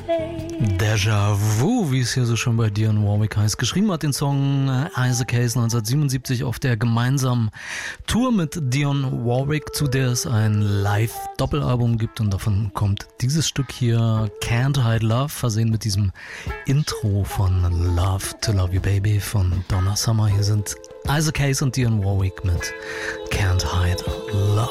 Déjà Vu, wie es hier so schon bei Dionne Warwick heißt. Geschrieben hat den Song Isaac Hayes 1977 auf der gemeinsamen Tour mit Dionne Warwick, zu der es ein Live-Doppelalbum gibt, und davon kommt dieses Stück hier, Can't Hide Love, versehen mit diesem Intro von Love to Love You Baby von Donna Summer. Hier sind Isaac Hayes und Dionne Warwick mit Can't Hide Love.